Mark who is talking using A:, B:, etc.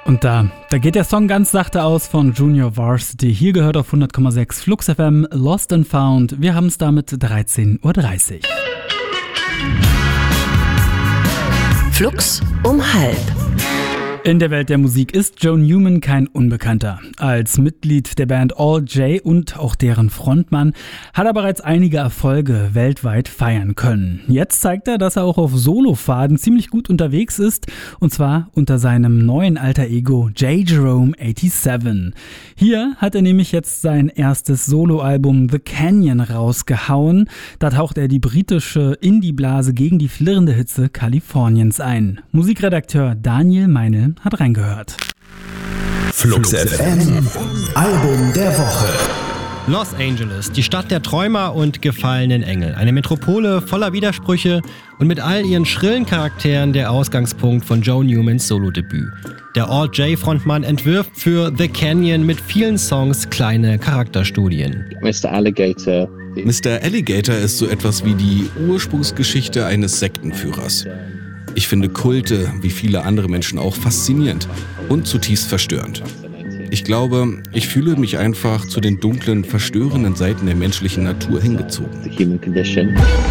A: Und da geht der Song ganz sachte aus von Junior Varsity. Hier gehört auf 100,6 Flux FM Lost and Found. Wir haben es damit 13.30 Uhr.
B: Flux um 12:30.
A: In der Welt der Musik ist Joe Newman kein Unbekannter. Als Mitglied der Band All J und auch deren Frontmann hat er bereits einige Erfolge weltweit feiern können. Jetzt zeigt er, dass er auch auf Solofaden ziemlich gut unterwegs ist, und zwar unter seinem neuen Alter Ego J. Jerome 87. Hier hat er nämlich jetzt sein erstes Soloalbum The Canyon rausgehauen. Da taucht er die britische Indie-Blase gegen die flirrende Hitze Kaliforniens ein. Musikredakteur Daniel Meinl hat reingehört.
C: Flux FM Album der Woche.
D: Los Angeles, die Stadt der Träumer und gefallenen Engel. Eine Metropole voller Widersprüche und mit all ihren schrillen Charakteren der Ausgangspunkt von Joe Newmans Solodebüt. Der All-J-Frontmann entwirft für The Canyon mit vielen Songs kleine Charakterstudien.
E: Mr. Alligator
C: ist so etwas wie die Ursprungsgeschichte eines Sektenführers. Ich finde Kulte, wie viele andere Menschen auch, faszinierend und zutiefst verstörend. Ich glaube, ich fühle mich einfach zu den dunklen, verstörenden Seiten der menschlichen Natur hingezogen.